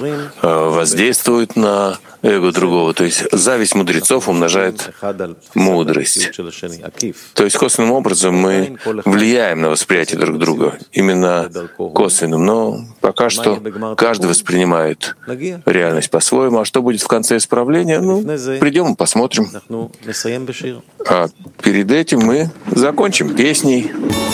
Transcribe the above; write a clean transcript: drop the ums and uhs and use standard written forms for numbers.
воздействует на эго другого. То есть зависть мудрецов умножает мудрость. То есть косвенным образом мы влияем на восприятие друг друга, именно косвенным. Но пока что каждый воспринимает реальность по-своему. А что будет в конце исправления? Придем и посмотрим. А перед этим мы закончим песней.